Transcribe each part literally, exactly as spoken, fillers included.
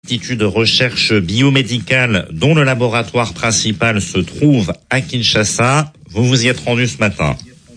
l'Institut de recherche biomédicale dont le laboratoire principal se trouve à Kinshasa. Vous vous y êtes rendu ce matin.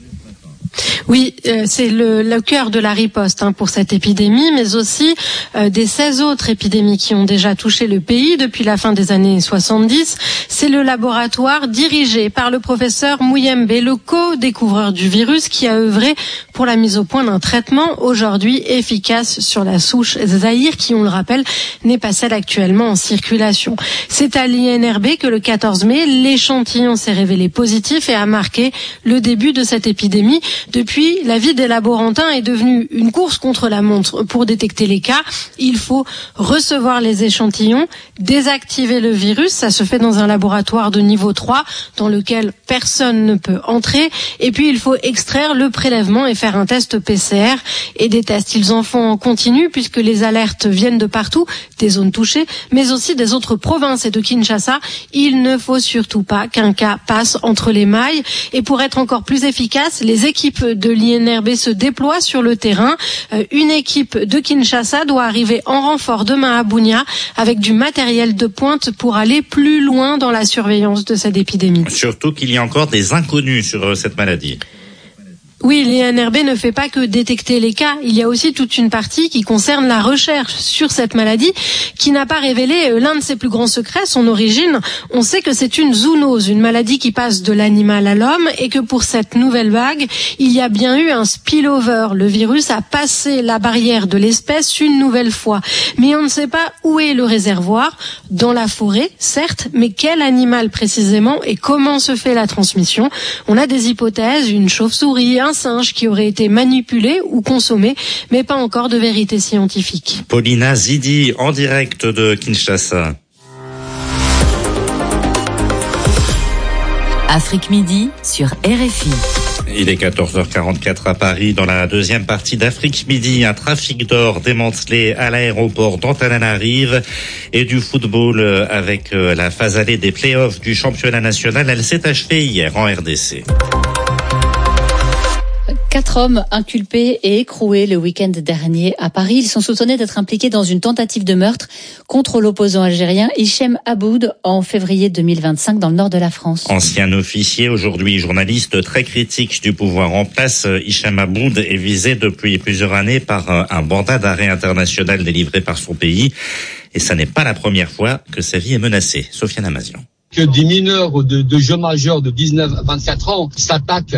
Oui, euh, c'est le, le cœur de la riposte hein, pour cette épidémie, mais aussi euh, des seize autres épidémies qui ont déjà touché le pays depuis la fin des années soixante-dix. C'est le laboratoire dirigé par le professeur Muyembe, le co-découvreur du virus, qui a œuvré pour la mise au point d'un traitement aujourd'hui efficace sur la souche Zaïre, qui, on le rappelle, n'est pas celle actuellement en circulation. C'est à l'I N R B que le quatorze mai, l'échantillon s'est révélé positif et a marqué le début de cette épidémie. Depuis, la vie des laborantins est devenue une course contre la montre. Pour détecter les cas, il faut recevoir les échantillons, désactiver le virus. Ça se fait dans un laboratoire de niveau trois dans lequel personne ne peut entrer. Et puis, il faut extraire le prélèvement et faire un test P C R. Et des tests, ils en font en continu puisque les alertes viennent de partout, des zones touchées, mais aussi des autres provinces et de Kinshasa. Il ne faut surtout pas qu'un cas passe entre les mailles. Et pour être encore plus efficace, les équipes de l'I N R B se déploie sur le terrain. Euh, une équipe de Kinshasa doit arriver en renfort demain à Bunia avec du matériel de pointe pour aller plus loin dans la surveillance de cette épidémie. Surtout qu'il y a encore des inconnus sur cette maladie. Oui, l'I N R B ne fait pas que détecter les cas. Il y a aussi toute une partie qui concerne la recherche sur cette maladie qui n'a pas révélé l'un de ses plus grands secrets, son origine. On sait que c'est une zoonose, une maladie qui passe de l'animal à l'homme et que pour cette nouvelle vague, il y a bien eu un spillover. Le virus a passé la barrière de l'espèce une nouvelle fois. Mais on ne sait pas où est le réservoir. Dans la forêt, certes, mais quel animal précisément et comment se fait la transmission? On a des hypothèses, une chauve-souris, un singe qui aurait été manipulé ou consommé, mais pas encore de vérité scientifique. Paulina Zidi, en direct de Kinshasa. Afrique Midi sur R F I. Il est quatorze heures quarante-quatre à Paris. Dans la deuxième partie d'Afrique Midi, un trafic d'or démantelé à l'aéroport d'Antananarive et du football avec la phase allée des play-offs du championnat national. Elle s'est achevée hier en R D C. Quatre hommes inculpés et écroués le week-end dernier à Paris. Ils sont soupçonnés d'être impliqués dans une tentative de meurtre contre l'opposant algérien Hichem Aboud en février deux mille vingt-cinq dans le nord de la France. Ancien officier, aujourd'hui journaliste très critique du pouvoir en place, Hichem Aboud est visé depuis plusieurs années par un mandat d'arrêt international délivré par son pays. Et ça n'est pas la première fois que sa vie est menacée. Sofiane Amazian. Que des mineurs ou de, de jeunes majeurs de dix-neuf à vingt-quatre ans s'attaquent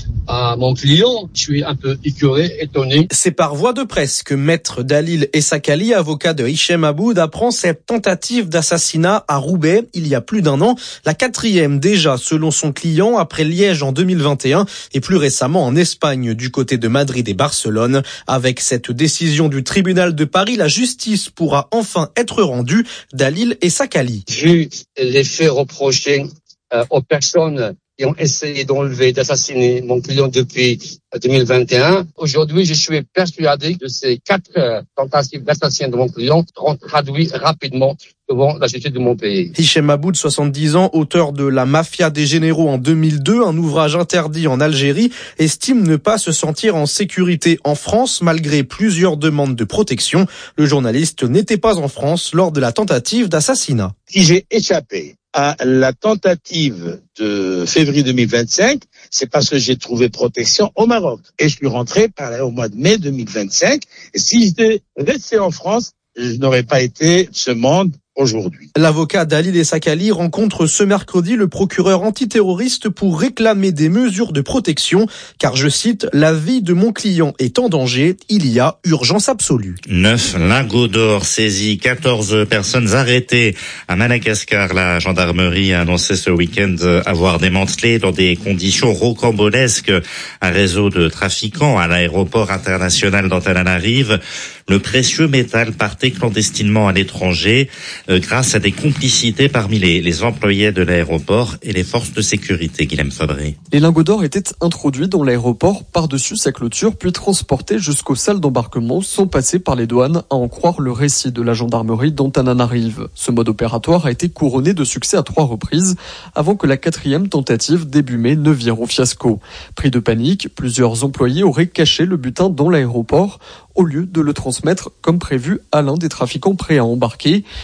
à mon client, je suis un peu écœuré, étonné. C'est par voie de presse que Maître Dalil Essakali, avocat de Hichem Aboud, apprend cette tentative d'assassinat à Roubaix il y a plus d'un an. La quatrième déjà, selon son client, après Liège en deux mille vingt et un et plus récemment en Espagne du côté de Madrid et Barcelone. Avec cette décision du tribunal de Paris, la justice pourra enfin être rendue. Dalil Essakali. Vu les faits reprochés euh, aux personnes qui ont essayé d'enlever, d'assassiner mon client depuis deux mille vingt et un. Aujourd'hui, je suis persuadé que ces quatre euh, tentatives d'assassinat de mon client seront traduites rapidement devant la justice de mon pays. Hichem Aboud, soixante-dix ans, auteur de La Mafia des généraux en deux mille deux, un ouvrage interdit en Algérie, estime ne pas se sentir en sécurité en France malgré plusieurs demandes de protection. Le journaliste n'était pas en France lors de la tentative d'assassinat. Si j'ai échappé à la tentative de février deux mille vingt-cinq, c'est parce que j'ai trouvé protection au Maroc. Et je suis rentré par là au mois de mai deux mille vingt-cinq. Et si j'étais resté en France, je n'aurais pas été ce monde aujourd'hui. L'avocat Dalil Essakali rencontre ce mercredi le procureur antiterroriste pour réclamer des mesures de protection, car je cite, la vie de mon client est en danger, il y a urgence absolue. Neuf lingots d'or saisis, quatorze personnes arrêtées à Madagascar. La gendarmerie a annoncé ce week-end avoir démantelé dans des conditions rocambolesques un réseau de trafiquants à l'aéroport international d'Antananarive. Le précieux métal partait clandestinement à l'étranger euh, grâce à des complicités parmi les, les employés de l'aéroport et les forces de sécurité. Guilhem Fabré. Les lingots d'or étaient introduits dans l'aéroport par-dessus sa clôture, puis transportés jusqu'aux salles d'embarquement sans passer par les douanes, à en croire le récit de la gendarmerie d'Antananarive. Ce mode opératoire a été couronné de succès à trois reprises, avant que la quatrième tentative début mai ne vire au fiasco. Pris de panique, plusieurs employés auraient caché le butin dans l'aéroport, au lieu de le transmettre comme prévu à l'un des trafiquants prêts à embarquer.